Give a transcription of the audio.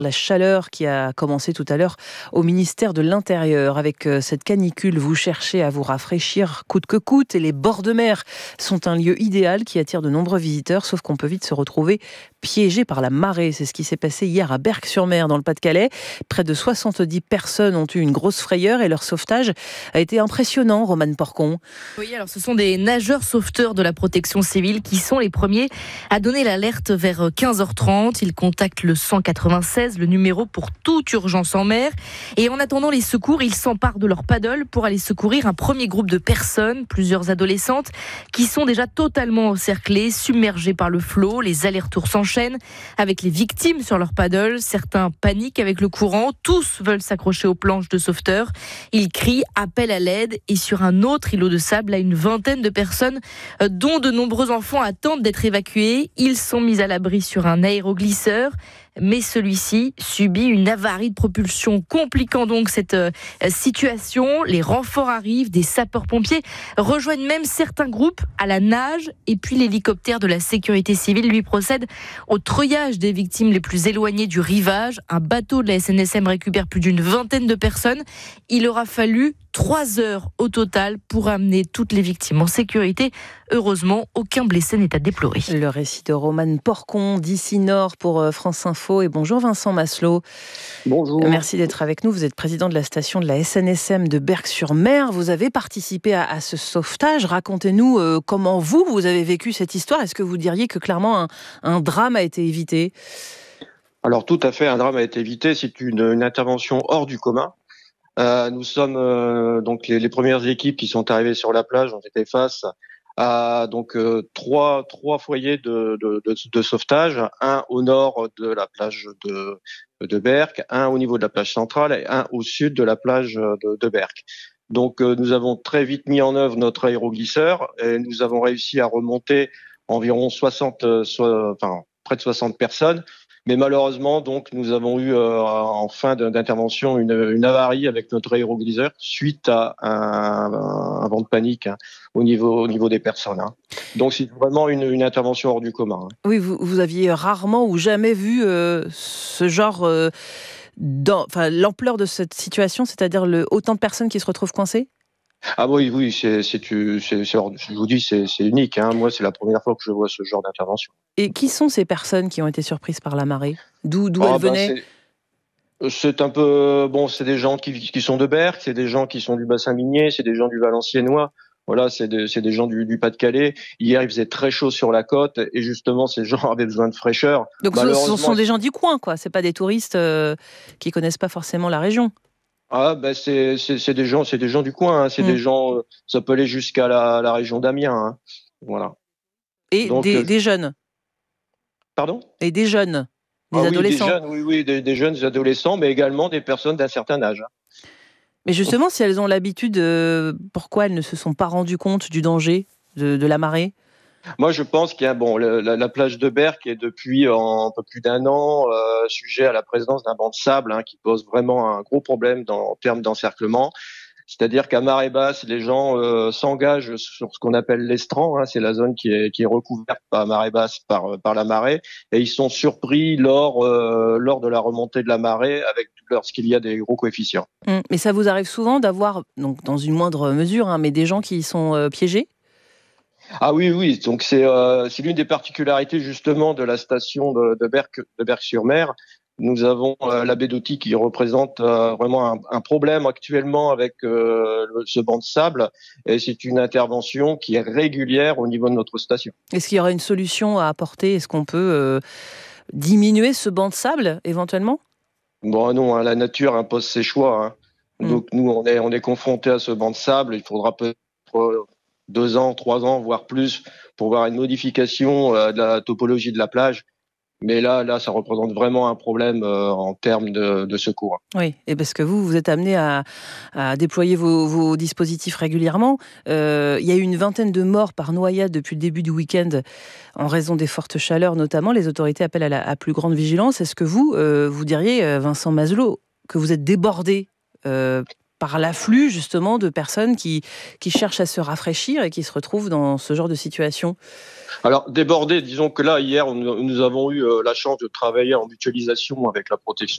La chaleur qui a commencé tout à l'heure au ministère de l'Intérieur. Avec cette canicule, vous cherchez à vous rafraîchir coûte que coûte et les bords de mer sont un lieu idéal qui attire de nombreux visiteurs, sauf qu'on peut vite se retrouver piégé par la marée. C'est ce qui s'est passé hier à Berck-sur-Mer dans le Pas-de-Calais. Près de 70 personnes ont eu une grosse frayeur et leur sauvetage a été impressionnant, Romane Porcon. Oui, alors ce sont des nageurs sauveteurs de la protection civile qui sont les premiers à donner l'alerte vers 15h30. Ils contactent le 196, le numéro pour toute urgence en mer. Et en attendant les secours, ils s'emparent de leur paddle pour aller secourir un premier groupe de personnes, plusieurs adolescentes, qui sont déjà totalement encerclées, submergées par le flot. Les allers-retours s'enchaînent avec les victimes sur leur paddle. Certains paniquent avec le courant. Tous veulent s'accrocher aux planches de sauveteurs. Ils crient, appellent à l'aide. Et sur un autre îlot de sable, là, une vingtaine de personnes, dont de nombreux enfants, attendent d'être évacués. Ils sont mis à l'abri sur un aéroglisseur. Mais celui-ci subit une avarie de propulsion, compliquant donc cette situation. Les renforts arrivent, des sapeurs-pompiers rejoignent même certains groupes à la nage. Et puis l'hélicoptère de la sécurité civile, lui, procède au treuillage des victimes les plus éloignées du rivage. Un bateau de la SNSM récupère plus d'une vingtaine de personnes. Il aura fallu 3 heures au total pour amener toutes les victimes en sécurité. Heureusement, aucun blessé n'est à déplorer. Le récit de Romane Porcon d'ici Nord pour France Info. Et bonjour Vincent Masselot. Bonjour. Merci d'être avec nous. Vous êtes président de la station de la SNSM de Berck-sur-Mer. Vous avez participé à ce sauvetage. Racontez-nous comment vous avez vécu cette histoire. Est-ce que vous diriez que clairement un drame a été évité ? Alors tout à fait, un drame a été évité. C'est une intervention hors du commun. Nous sommes donc les premières équipes qui sont arrivées sur la plage. On était face à donc trois foyers de sauvetage, un au nord de la plage de Berck, un au niveau de la plage centrale et un au sud de la plage de Berck. Donc nous avons très vite mis en œuvre notre aéroglisseur et nous avons réussi à remonter environ près de 60 personnes. Mais malheureusement, donc, nous avons eu en fin d'intervention une avarie avec notre aéroglisseur suite à un vent de panique au niveau des personnes. Donc, c'est vraiment une intervention hors du commun. Oui, vous aviez rarement ou jamais vu ce genre, l'ampleur de cette situation, c'est-à-dire autant de personnes qui se retrouvent coincées ? Ah oui, je vous dis, c'est unique. Moi, c'est la première fois que je vois ce genre d'intervention. Et qui sont ces personnes qui ont été surprises par la marée ? D'où elles venaient ? C'est un peu c'est des gens qui sont de Berck, c'est des gens qui sont du bassin minier, c'est des gens du Valenciennois. Voilà, c'est des gens du Pas-de-Calais. Hier, il faisait très chaud sur la côte et justement, ces gens avaient besoin de fraîcheur. Donc, ce sont des gens du coin, quoi. C'est pas des touristes qui connaissent pas forcément la région. Ah c'est des gens du coin. C'est des gens. Ça peut aller jusqu'à la région d'Amiens. Voilà. Et donc, des jeunes. Pardon ? Et des jeunes. Des adolescents. Des jeunes, des adolescents, mais également des personnes d'un certain âge. Mais justement, si elles ont l'habitude, pourquoi elles ne se sont pas rendues compte du danger de la marée ? Moi, je pense qu'il y a la plage de Berck est depuis un peu plus d'1 an sujet à la présence d'un banc de sable qui pose vraiment un gros problème en termes d'encerclement. C'est-à-dire qu'à marée basse, les gens s'engagent sur ce qu'on appelle l'estran. C'est la zone qui est recouverte à marée basse par la marée, et ils sont surpris lors de la remontée de la marée lorsqu'il y a des gros coefficients. Mais ça vous arrive souvent d'avoir, donc dans une moindre mesure, mais des gens qui sont piégés ? Ah oui. Donc c'est l'une des particularités justement de la station de Berck-sur-Mer. Nous avons la baie d'Authie qui représente vraiment un problème actuellement avec ce banc de sable, et c'est une intervention qui est régulière au niveau de notre station. Est-ce qu'il y aura une solution à apporter ? Est-ce qu'on peut diminuer ce banc de sable éventuellement ? Bon non, la nature impose ses choix. Donc nous on est confrontés à ce banc de sable. Il faudra peut-être 2 ans, 3 ans, voire plus, pour voir une modification de la topologie de la plage. Mais là, ça représente vraiment un problème en termes de secours. Oui, et parce que vous êtes amené à déployer vos dispositifs régulièrement. Il y a eu une vingtaine de morts par noyade depuis le début du week-end en raison des fortes chaleurs notamment. Les autorités appellent à plus grande vigilance. Est-ce que vous diriez, Vincent Masselot, que vous êtes débordé par l'afflux justement de personnes qui cherchent à se rafraîchir et qui se retrouvent dans ce genre de situation ? Alors, débordé, disons que là, hier, nous avons eu la chance de travailler en mutualisation avec la protection